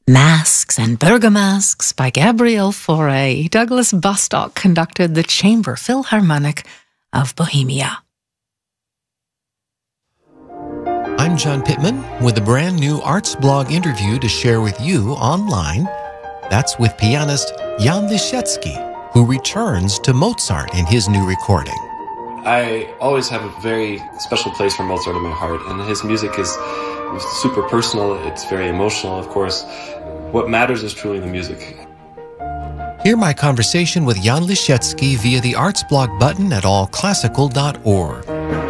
Masks and Bergamasks by Gabriel Fauré. Douglas Bostock conducted the Chamber Philharmonic of Bohemia. I'm John Pittman with a brand new Arts Blog interview to share with you online. That's with pianist Jan Lisiecki, who returns to Mozart in his new recording. I always have a very special place for Mozart in my heart, and his music is super personal. It's very emotional, of course. What matters is truly the music. Hear my conversation with Jan Lisiecki via the Arts Blog button at allclassical.org.